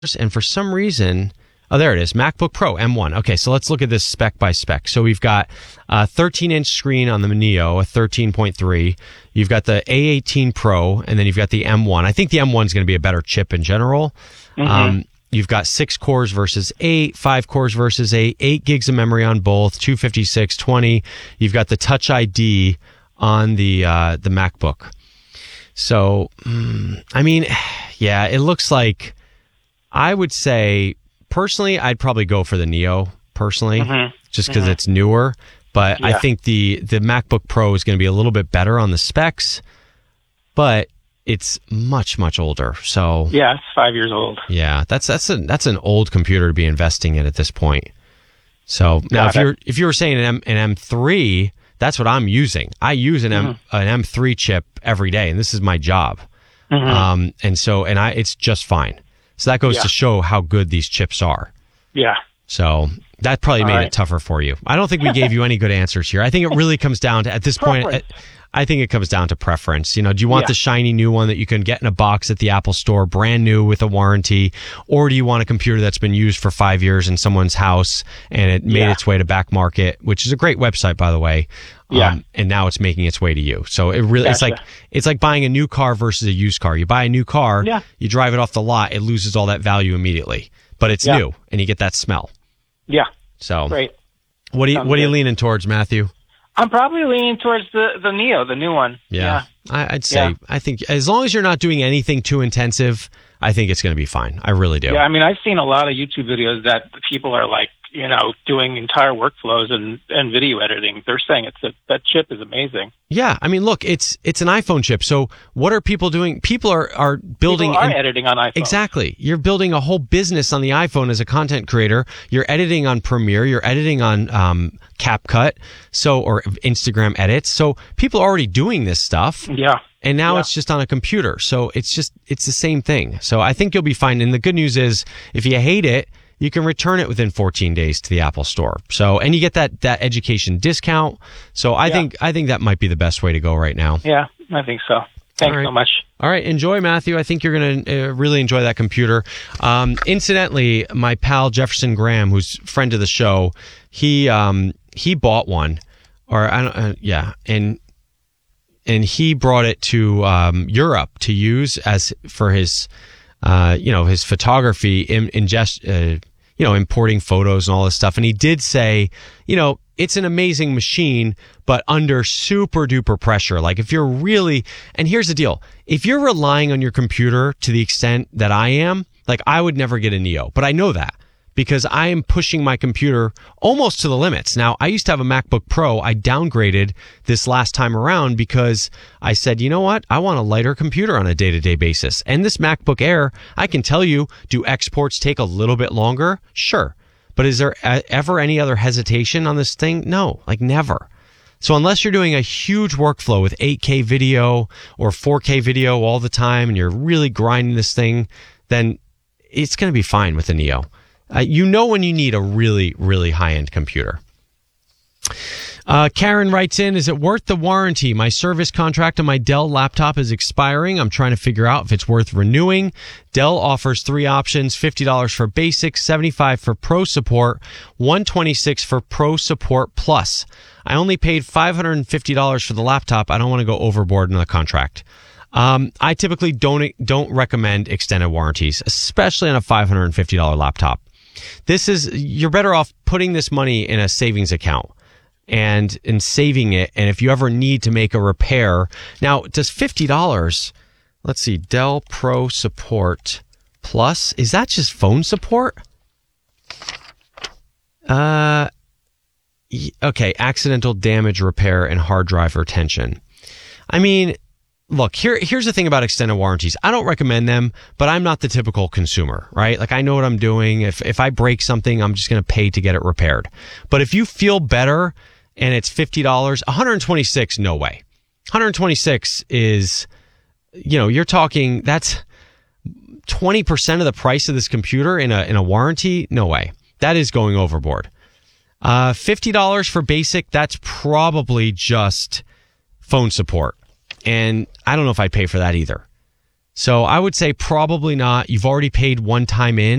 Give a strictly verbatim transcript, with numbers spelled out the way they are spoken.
And for some reason, oh, there it is, MacBook Pro M one. Okay, so let's look at this spec by spec. So we've got a thirteen-inch screen on the Neo, a thirteen point three. You've got the A eighteen Pro, and then you've got the M one. I think the M one is going to be a better chip in general. Mm-hmm. Um, you've got six cores versus eight, five cores versus eight, eight gigs of memory on both, two fifty-six, twenty. You've got the Touch I D on the uh, the MacBook. So, mm, I mean, yeah, it looks like, I would say, personally, I'd probably go for the Neo, personally, mm-hmm. just because mm-hmm. it's newer. But yeah. I think the, the MacBook Pro is going to be a little bit better on the specs, but it's much, much older. So yeah, it's five years old. Yeah, that's that's a, that's an old computer to be investing in at this point. So now, Got if it. you're if you were saying an M, an M three, that's what I'm using. I use an mm-hmm. M an M three chip every day, and this is my job. Mm-hmm. Um, and so and I it's just fine. So that goes yeah. to show how good these chips are. Yeah. So that probably All made right. it tougher for you. I don't think we gave you any good answers here. I think it really comes down to, at this point, I think it comes down to preference. You know, do you want yeah. the shiny new one that you can get in a box at the Apple Store, brand new with a warranty, or do you want a computer that's been used for five years in someone's house and it made yeah. its way to Back Market, which is a great website, by the way. Yeah. Um, and now it's making its way to you. So it really, gotcha. it's like, it's like buying a new car versus a used car. You buy a new car, yeah. you drive it off the lot, it loses all that value immediately, but it's yeah. new and you get that smell. Yeah. So great. What do you, Sounds what are you good. leaning towards, Matthew? I'm probably leaning towards the, the Neo, the new one. Yeah. yeah. I, I'd say, yeah. I think as long as you're not doing anything too intensive, I think it's going to be fine. I really do. Yeah. I mean, I've seen a lot of YouTube videos that people are like, you know, doing entire workflows and, and video editing. They're saying it's a, that chip is amazing. Yeah, I mean, look, it's it's an iPhone chip. So what are people doing? People are, are building... People are an, editing on iPhone. Exactly. You're building a whole business on the iPhone as a content creator. You're editing on Premiere. You're editing on um, CapCut, so or Instagram edits. So people are already doing this stuff. Yeah. And now yeah. it's just on a computer. So it's just, it's the same thing. So I think you'll be fine. And the good news is, if you hate it, you can return it within fourteen days to the Apple Store. So, and you get that, that education discount. So I yeah. think, I think that might be the best way to go right now. Yeah, I think so. Thanks right. so much. All right. Enjoy, Matthew. I think you're going to uh, really enjoy that computer. Um, incidentally, my pal Jefferson Graham, who's friend of the show, he, um, he bought one or I don't, uh, yeah. And, and he brought it to, um, Europe to use as for his, uh, you know, his photography in, ingest, uh, you know, importing photos and all this stuff. And he did say, you know, it's an amazing machine, but under super duper pressure. Like if you're really, and here's the deal, if you're relying on your computer to the extent that I am, like I would never get a Neo, but I know that because I am pushing my computer almost to the limits. Now, I used to have a MacBook Pro. I downgraded this last time around because I said, you know what? I want a lighter computer on a day-to-day basis. And this MacBook Air, I can tell you, do exports take a little bit longer? Sure. But is there ever any other hesitation on this thing? No, like never. So unless you're doing a huge workflow with eight K video or four K video all the time and you're really grinding this thing, then it's going to be fine with the Neo. Uh, you know when you need a really, really high-end computer. Uh, Karen writes in, is it worth the warranty? My service contract on my Dell laptop is expiring. I'm trying to figure out if it's worth renewing. Dell offers three options, fifty dollars for basic, seventy-five dollars for pro support, one hundred twenty-six dollars for pro support plus. I only paid five hundred fifty dollars for the laptop. I don't want to go overboard in the contract. Um, I typically don't, don't recommend extended warranties, especially on a five hundred fifty dollars laptop. This is, you're better off putting this money in a savings account and in saving it. And if you ever need to make a repair, now does fifty dollars, let's see, Dell Pro Support Plus, is that just phone support? Uh, okay, accidental damage repair and hard drive retention. I mean, look, here, here's the thing about extended warranties. I don't recommend them, but I'm not the typical consumer, right? Like I know what I'm doing. If, if I break something, I'm just going to pay to get it repaired. But if you feel better and it's fifty dollars, one hundred twenty-six, no way. one hundred twenty-six is, you know, you're talking, that's twenty percent of the price of this computer in a, in a warranty. No way. That is going overboard. Uh, fifty dollars for basic. That's probably just phone support. And I don't know if I'd pay for that either. So I would say probably not. You've already paid one time in.